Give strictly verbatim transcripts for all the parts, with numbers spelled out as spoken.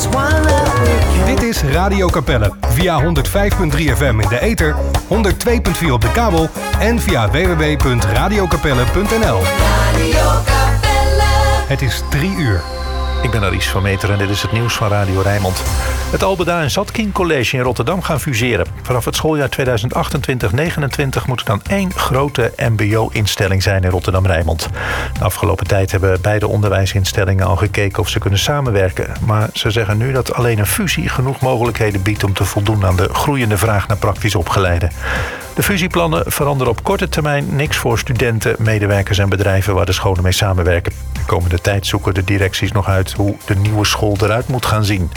Dit is Radio Capelle via honderd vijf komma drie F M in de ether, honderd twee komma vier op de kabel en via w w w punt radio capelle punt n l. Het is drie uur. Ik ben Aries van Meter en dit is het nieuws van Radio Rijnmond. Het Albeda en Zatkin College in Rotterdam gaan fuseren. Vanaf het schooljaar tweeduizend achtentwintig negenentwintig moet er dan één grote M B O-instelling zijn in Rotterdam-Rijnmond. De afgelopen tijd hebben beide onderwijsinstellingen al gekeken of ze kunnen samenwerken. Maar ze zeggen nu dat alleen een fusie genoeg mogelijkheden biedt om te voldoen aan de groeiende vraag naar praktisch opgeleiden. De fusieplannen veranderen op korte termijn niks voor studenten, medewerkers en bedrijven waar de scholen mee samenwerken. De komende tijd zoeken de directies nog uit hoe de nieuwe school eruit moet gaan zien.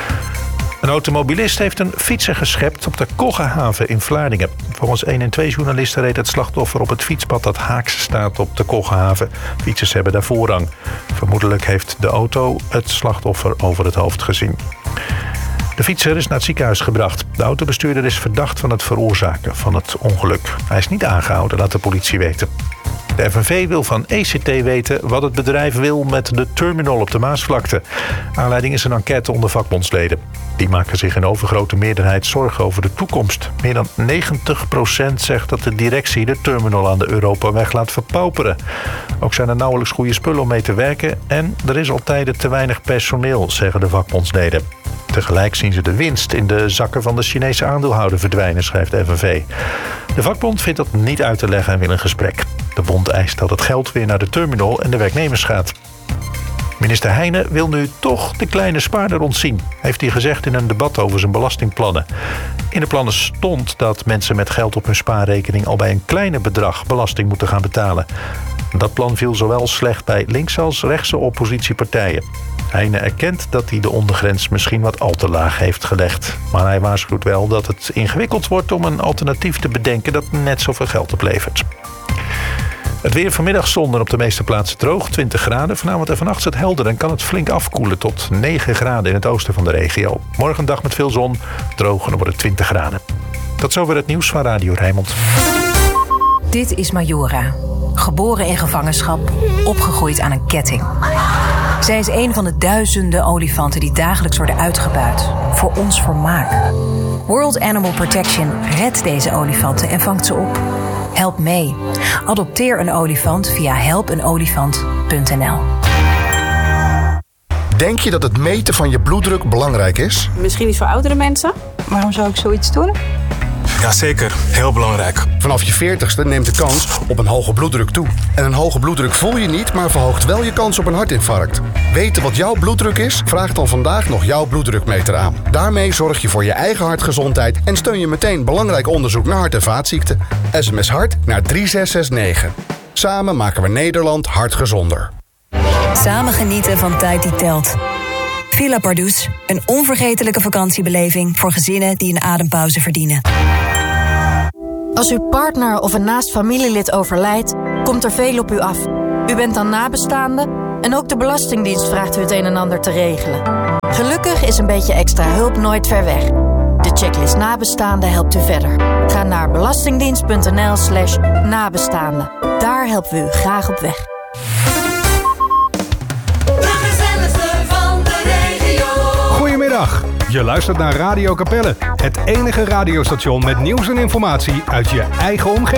Een automobilist heeft een fietser geschept op de Koggehaven in Vlaardingen. Volgens één en twee journalisten reed het slachtoffer op het fietspad dat haaks staat op de Koggehaven. Fietsers hebben daar voorrang. Vermoedelijk heeft de auto het slachtoffer over het hoofd gezien. De fietser is naar het ziekenhuis gebracht. De autobestuurder is verdacht van het veroorzaken van het ongeluk. Hij is niet aangehouden, laat de politie weten. De F N V wil van E C T weten wat het bedrijf wil met de terminal op de Maasvlakte. Aanleiding is een enquête onder vakbondsleden. Die maken zich in overgrote meerderheid zorgen over de toekomst. Meer dan negentig procent zegt dat de directie de terminal aan de Europaweg laat verpauperen. Ook zijn er nauwelijks goede spullen om mee te werken en er is al tijden te weinig personeel, zeggen de vakbondsleden. Tegelijk zien ze de winst in de zakken van de Chinese aandeelhouder verdwijnen, schrijft de F N V. De vakbond vindt dat niet uit te leggen en wil een gesprek. De bond eist dat het geld weer naar de terminal en de werknemers gaat. Minister Heijnen wil nu toch de kleine spaarder ontzien, heeft hij gezegd in een debat over zijn belastingplannen. In de plannen stond dat mensen met geld op hun spaarrekening al bij een kleiner bedrag belasting moeten gaan betalen. Dat plan viel zowel slecht bij linkse als rechtse oppositiepartijen. Heijnen erkent dat hij de ondergrens misschien wat al te laag heeft gelegd. Maar hij waarschuwt wel dat het ingewikkeld wordt om een alternatief te bedenken dat net zoveel geld oplevert. Het weer vanmiddag zon en op de meeste plaatsen droog, twintig graden. Vanavond en vannacht is het helder en kan het flink afkoelen tot negen graden in het oosten van de regio. Morgen een dag met veel zon, droog en dan wordt het twintig graden. Tot zover het nieuws van Radio Rijnmond. Dit is Majora. Geboren in gevangenschap, opgegroeid aan een ketting. Zij is een van de duizenden olifanten die dagelijks worden uitgebuit. Voor ons vermaak. World Animal Protection redt deze olifanten en vangt ze op. Help mee. Adopteer een olifant via help een olifant punt n l. Denk je dat het meten van je bloeddruk belangrijk is? Misschien niet voor oudere mensen. Waarom zou ik zoiets doen? Jazeker, heel belangrijk. Vanaf je veertigste neemt de kans op een hoge bloeddruk toe. En een hoge bloeddruk voel je niet, maar verhoogt wel je kans op een hartinfarct. Weten wat jouw bloeddruk is? Vraag dan vandaag nog jouw bloeddrukmeter aan. Daarmee zorg je voor je eigen hartgezondheid en steun je meteen belangrijk onderzoek naar hart- en vaatziekten. S M S hart naar drie zes zes negen. Samen maken we Nederland hartgezonder. Samen genieten van tijd die telt. Villa Pardoes, een onvergetelijke vakantiebeleving voor gezinnen die een adempauze verdienen. Als uw partner of een naast familielid overlijdt, komt er veel op u af. U bent dan nabestaande en ook de Belastingdienst vraagt u het een en ander te regelen. Gelukkig is een beetje extra hulp nooit ver weg. De checklist nabestaande helpt u verder. Ga naar belastingdienst punt n l slash nabestaande. Daar helpen we u graag op weg. Goedemiddag, je luistert naar Radio Capelle. Het enige radiostation met nieuws en informatie uit je eigen omgeving.